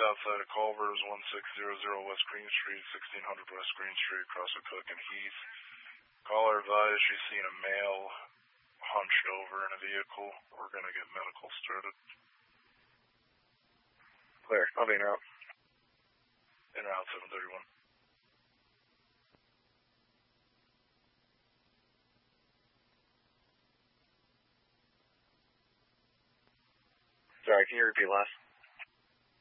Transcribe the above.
outside of Culver's, 1600 West Green Street, 1600 West Green Street, across from Cook and Heath. Caller advised she's seen a male hunched over in a vehicle. We're going to get medical started. Clear. I'll be en route. En route, 731. Sorry, can you repeat last?